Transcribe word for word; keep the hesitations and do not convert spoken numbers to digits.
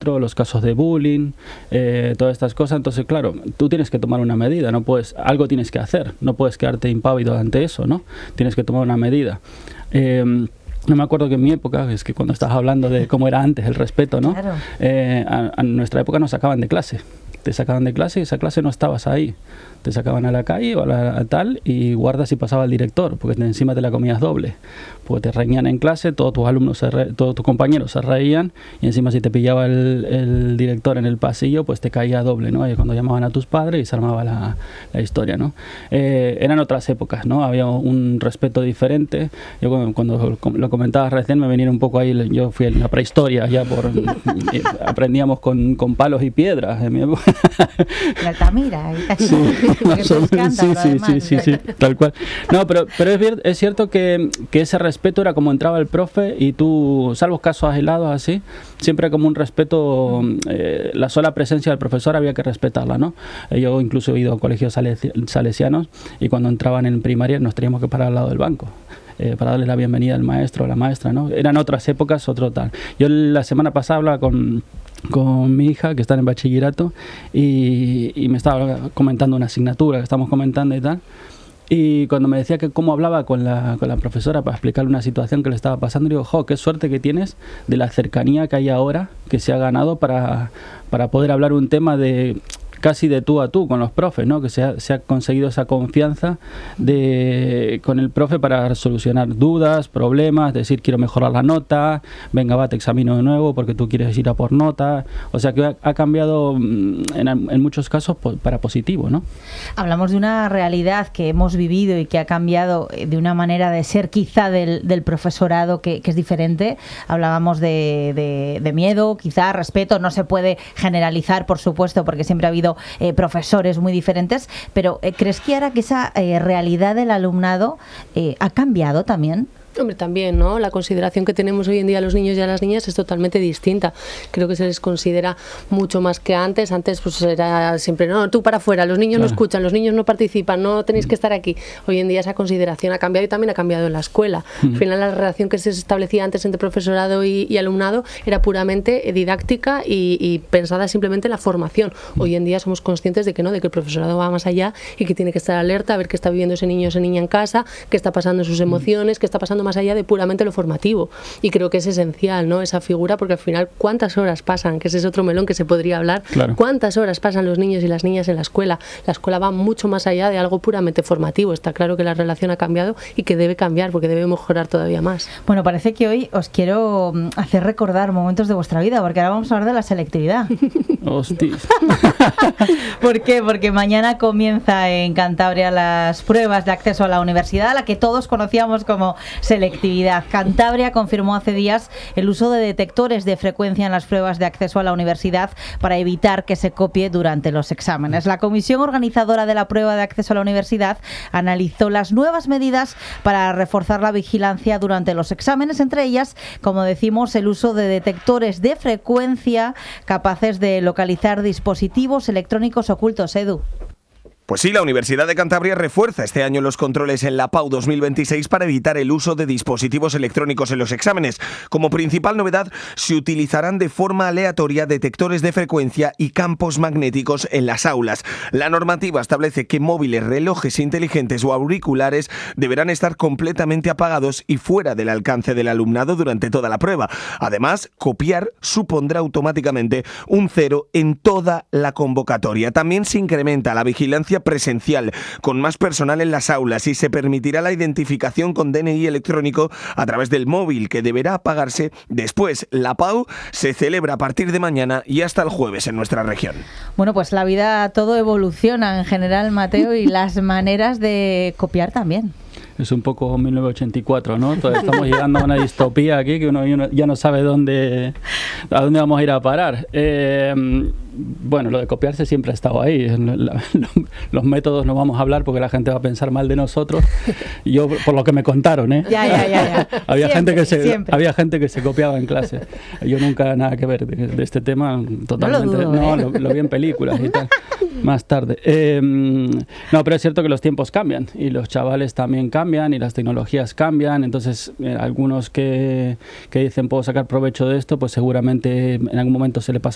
maestro, los casos de bullying, eh, todas estas cosas. Entonces, claro, tú tienes que tomar una medida, no puedes, algo tienes que hacer, no puedes quedarte impávido ante eso, ¿no? Tienes que tomar una medida. Eh, No me acuerdo que en mi época, es que cuando estás hablando de cómo era antes el respeto, ¿no? Claro. Eh, a, a nuestra época nos sacaban de clase. Te sacaban de clase y esa clase no estabas ahí. Te sacaban a la calle o a, la, a tal y guardas y pasaba el director, porque encima te la comías doble. Porque te reñían en clase, todos tus alumnos, se re, todos tus compañeros se reían y encima si te pillaba el, el director en el pasillo, pues te caía doble, ¿no? Y cuando llamaban a tus padres y se armaba la, la historia, ¿no? Eh, eran otras épocas, ¿no? Había un respeto diferente. Yo cuando, cuando lo comentabas recién me venía un poco ahí, yo fui en la prehistoria, ya por aprendíamos con, con palos y piedras en mi época. La Altamira y tal. Sí, más o menos, sí, sí, sí, sí, sí, tal cual. No, pero, pero es, es cierto que, que ese respeto era como entraba el profe y tú, salvo casos aislados así, siempre como un respeto, eh, la sola presencia del profesor había que respetarla, ¿no? Yo incluso he ido a colegios salesi salesianos y cuando entraban en primaria nos teníamos que parar al lado del banco. Eh, para darle la bienvenida al maestro o la maestra, ¿no? Eran otras épocas, otro tal. Yo la semana pasada hablaba con, con mi hija, que está en bachillerato, y, y me estaba comentando una asignatura que estamos comentando y tal, y cuando me decía que cómo hablaba con la, con la profesora para explicarle una situación que le estaba pasando, digo, jo, qué suerte que tienes de la cercanía que hay ahora, que se ha ganado para, para poder hablar un tema de... casi de tú a tú con los profes, ¿no? Que se ha, se ha conseguido esa confianza de, con el profe para solucionar dudas, problemas, decir quiero mejorar la nota, venga va, te examino de nuevo porque tú quieres ir a por nota. O sea que ha, ha cambiado en, en muchos casos para positivo, ¿no? Hablamos de una realidad que hemos vivido y que ha cambiado de una manera de ser quizá del, del profesorado que, que es diferente. Hablábamos de, de, de miedo, quizá respeto, no se puede generalizar, por supuesto, porque siempre ha habido Eh, profesores muy diferentes, pero eh, ¿crees que ahora que esa eh, realidad del alumnado eh, ha cambiado también? Hombre, también, ¿no? La consideración que tenemos hoy en día a los niños y a las niñas es totalmente distinta. Creo que se les considera mucho más que antes. Antes pues era siempre, no, tú para afuera, los niños claro. no escuchan, los niños no participan, no tenéis que estar aquí. Hoy en día esa consideración ha cambiado y también ha cambiado en la escuela. Mm. Al final la relación que se establecía antes entre profesorado y, y alumnado era puramente didáctica y, y pensada simplemente en la formación. Mm. Hoy en día somos conscientes de que no, de que el profesorado va más allá y que tiene que estar alerta a ver qué está viviendo ese niño o esa niña en casa, qué está pasando en sus emociones, qué está pasando más allá de puramente lo formativo, y creo que es esencial, ¿no? Esa figura, porque al final cuántas horas pasan, que ese es otro melón que se podría hablar, claro. cuántas horas pasan los niños y las niñas en la escuela. La escuela va mucho más allá de algo puramente formativo. Está claro que la relación ha cambiado y que debe cambiar porque debe mejorar todavía más. Bueno, parece que hoy os quiero hacer recordar momentos de vuestra vida, porque ahora vamos a hablar de la selectividad. Hostia. ¿Por qué? Porque mañana comienza en Cantabria las pruebas de acceso a la universidad, la que todos conocíamos como selectividad. Cantabria confirmó hace días el uso de detectores de frecuencia en las pruebas de acceso a la universidad para evitar que se copie durante los exámenes. La comisión organizadora de la prueba de acceso a la universidad analizó las nuevas medidas para reforzar la vigilancia durante los exámenes, entre ellas, como decimos, el uso de detectores de frecuencia capaces de localizar dispositivos electrónicos ocultos. Edu. Pues sí, la Universidad de Cantabria refuerza este año los controles en la PAU dos mil veintiséis para evitar el uso de dispositivos electrónicos en los exámenes. Como principal novedad, se utilizarán de forma aleatoria detectores de frecuencia y campos magnéticos en las aulas. La normativa establece que móviles, relojes inteligentes o auriculares deberán estar completamente apagados y fuera del alcance del alumnado durante toda la prueba. Además, copiar supondrá automáticamente un cero en toda la convocatoria. También se incrementa la vigilancia presencial, con más personal en las aulas, y se permitirá la identificación con D N I electrónico a través del móvil, que deberá apagarse después. La PAU se celebra a partir de mañana y hasta el jueves en nuestra región. Bueno, pues la vida, todo evoluciona en general, Mateo, y las maneras de copiar también. Es un poco mil novecientos ochenta y cuatro, ¿no? Entonces estamos llegando a una distopía aquí que uno ya no sabe dónde, a dónde vamos a ir a parar. Eh, bueno, lo de copiarse siempre ha estado ahí. Los métodos no vamos a hablar porque la gente va a pensar mal de nosotros. Yo, por lo que me contaron, ¿eh? Ya, ya, ya, ya. había, siempre, gente que se, siempre. había gente que se copiaba en clase. Yo nunca nada que ver de, de este tema, totalmente. No lo dudo, no, ¿eh? lo, lo vi en películas y tal. Más tarde. Eh, no, pero es cierto que los tiempos cambian y los chavales también cambian y las tecnologías cambian. Entonces, eh, algunos que, que dicen puedo sacar provecho de esto, pues seguramente en algún momento se le pasa